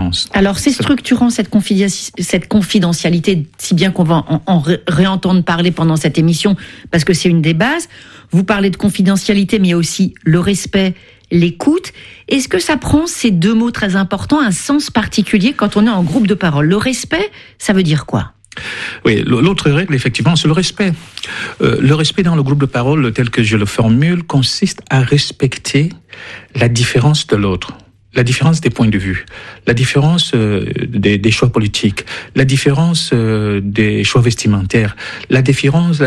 différence. Alors, c'est structurant cette confidentialité, si bien qu'on va en réentendre parler pendant cette émission, parce que c'est une des bases. Vous parlez de confidentialité, mais il y a aussi le respect, l'écoute. Est-ce que ça prend, ces deux mots très importants, un sens particulier quand on est en groupe de parole? Le respect, ça veut dire quoi? Oui, l'autre règle, effectivement, c'est le respect. Le respect dans le groupe de parole, tel que je le formule, consiste à respecter la différence de l'autre. La différence des points de vue, la différence des choix politiques, la différence des choix vestimentaires, la différence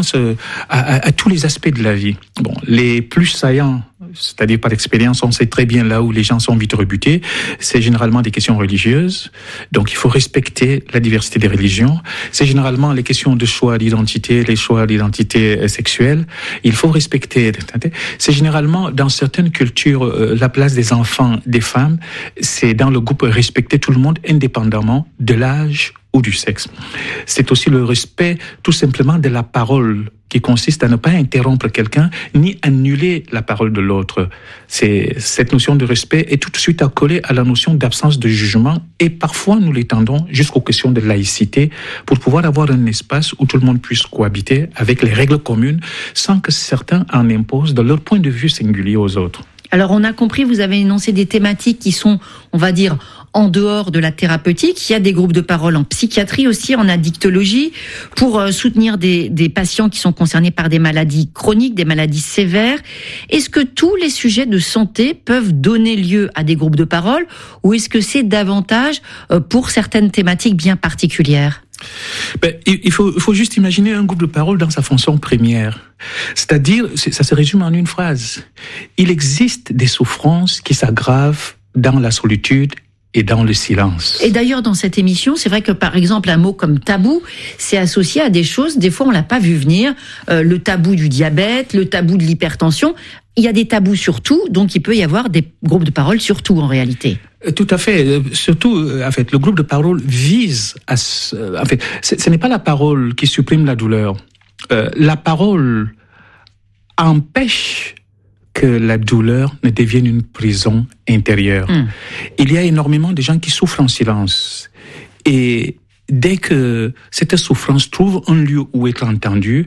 à tous les aspects de la vie. Bon, les plus saillants, c'est-à-dire par expérience, on sait très bien là où les gens sont vite rebutés, c'est généralement des questions religieuses. Donc il faut respecter la diversité des religions. C'est généralement les questions de choix d'identité, les choix d'identité sexuelle. Il faut respecter. C'est généralement dans certaines cultures la place des enfants, des femmes, c'est dans le groupe respecter tout le monde indépendamment de l'âge ou du sexe. C'est aussi le respect tout simplement de la parole, qui consiste à ne pas interrompre quelqu'un ni annuler la parole de l'autre. Cette notion de respect est tout de suite accolée à la notion d'absence de jugement, et parfois nous l'étendons jusqu'aux questions de laïcité pour pouvoir avoir un espace où tout le monde puisse cohabiter avec les règles communes sans que certains en imposent de leur point de vue singulier aux autres. Alors on a compris, vous avez énoncé des thématiques qui sont, on va dire, en dehors de la thérapeutique. Il y a des groupes de parole en psychiatrie aussi, en addictologie, pour soutenir des patients qui sont concernés par des maladies chroniques, des maladies sévères. Est-ce que tous les sujets de santé peuvent donner lieu à des groupes de parole, ou est-ce que c'est davantage pour certaines thématiques bien particulières ? Il faut juste imaginer un groupe de parole dans sa fonction première. C'est-à-dire, ça se résume en une phrase. Il existe des souffrances qui s'aggravent dans la solitude et dans le silence. Et d'ailleurs, dans cette émission, c'est vrai que, par exemple, un mot comme tabou, c'est associé à des choses, des fois, on l'a pas vu venir. Le tabou du diabète, le tabou de l'hypertension. Il y a des tabous sur tout, donc il peut y avoir des groupes de parole sur tout, en réalité. Tout à fait. Surtout, en fait, le groupe de parole vise à... En fait, ce n'est pas la parole qui supprime la douleur. La parole empêche que la douleur ne devienne une prison intérieure. Il y a énormément de gens qui souffrent en silence. Et dès que cette souffrance trouve un lieu où être entendue,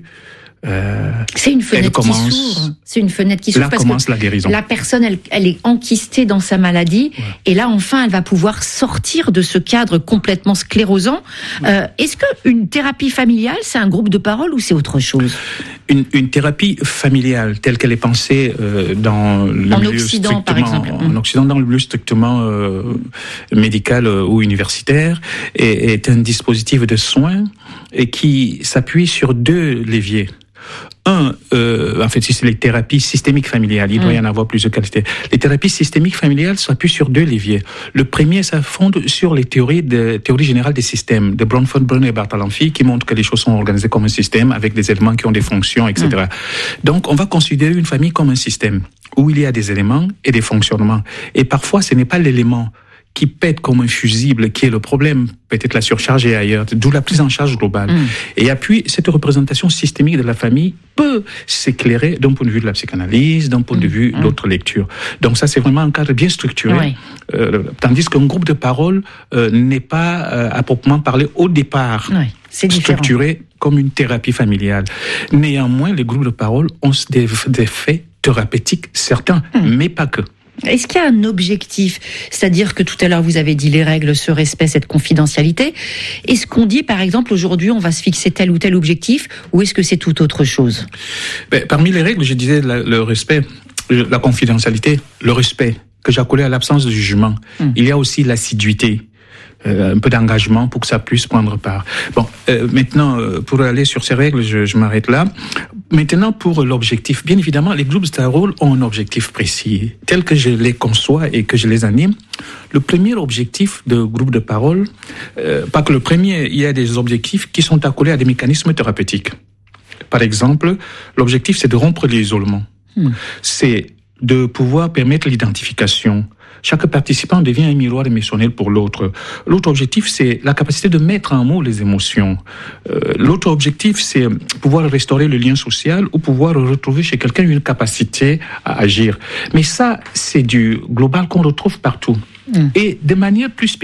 c'est une fenêtre qui s'ouvre. C'est une fenêtre qui s'ouvre là parce commence que la guérison. La personne, elle est enquistée dans sa maladie, et là, enfin, elle va pouvoir sortir de ce cadre complètement sclérosant. Est-ce qu'une thérapie familiale, c'est un groupe de parole ou c'est autre chose ? Une thérapie familiale telle qu'elle est pensée dans le milieu Occident, par exemple. En Occident, dans le milieu strictement médical ou universitaire, est un dispositif de soins et qui s'appuie sur deux leviers. En fait, si c'est les thérapies systémiques familiales, il doit y en avoir plusieurs qualités. Les thérapies systémiques familiales s'appuient sur deux leviers. Le premier, ça fonde sur les théorie générale des systèmes, de Bromford, Brunner et Bartalanffy, qui montrent que les choses sont organisées comme un système, avec des éléments qui ont des fonctions, etc. Donc, on va considérer une famille comme un système, où il y a des éléments et des fonctionnements. Et parfois, ce n'est pas l'élément qui pète comme un fusible qui est le problème, peut-être la surcharge est ailleurs, d'où la prise en charge globale. Et puis, cette représentation systémique de la famille peut s'éclairer d'un point de vue de la psychanalyse, d'un point de vue d'autres lectures. Donc ça, c'est vraiment un cadre bien structuré. Tandis qu'un groupe de parole n'est pas, à proprement parler, au départ, structuré comme une thérapie familiale. Néanmoins, les groupes de parole ont des faits thérapeutiques certains, mais pas que. Est-ce qu'il y a un objectif ? C'est-à-dire que tout à l'heure, vous avez dit les règles, ce respect, cette confidentialité. Est-ce qu'on dit, par exemple, aujourd'hui, on va se fixer tel ou tel objectif, ou est-ce que c'est tout autre chose ? Parmi les règles, je disais le respect, la confidentialité, le respect, que j'accolais à l'absence de jugement. Il y a aussi l'assiduité. Un peu d'engagement pour que ça puisse prendre part. Bon, maintenant, pour aller sur ces règles, je m'arrête là. Maintenant, pour l'objectif, bien évidemment, les groupes de parole ont un objectif précis, tel que je les conçois et que je les anime. Le premier objectif de groupe de parole, pas que le premier, il y a des objectifs qui sont accolés à des mécanismes thérapeutiques. Par exemple, l'objectif, c'est de rompre l'isolement. C'est de pouvoir permettre l'identification. Chaque participant devient un miroir émotionnel pour l'autre. L'autre objectif, c'est la capacité de mettre en mots les émotions. L'autre objectif, c'est pouvoir restaurer le lien social ou pouvoir retrouver chez quelqu'un une capacité à agir. Mais ça, c'est du global qu'on retrouve partout. Et de manière plus spécifique,